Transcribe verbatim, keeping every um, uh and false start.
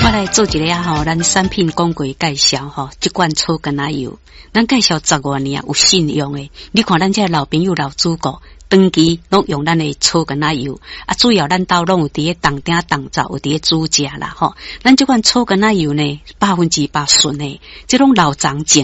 我来做一个啊吼，咱产品广告介绍吼，这款草根仔油，咱介绍十多年有信用的。你看咱这老朋友老主顾，长期拢用咱的草根仔油，啊，主要咱兜拢有伫咧当顶当灶，有伫咧煮食啦吼。咱这款草根仔油呢，百分之百纯的，这种老长井